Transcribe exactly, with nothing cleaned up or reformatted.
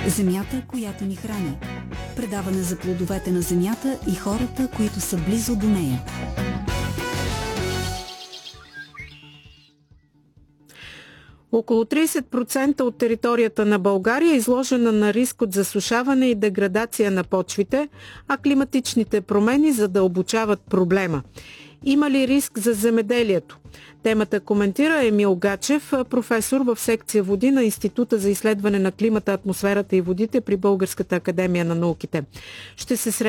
Земята, която ни храни. Предаване за плодовете на земята и хората, които са близо до нея. Около трийсет процента от територията на България е изложена на риск от засушаване и деградация на почвите, а климатичните промени задълбочават проблема. Има ли риск за земеделието? Темата коментира Емил Гачев, професор в секция води на Института за изследване на климата, атмосферата и водите при Българската академия на науките. Ще се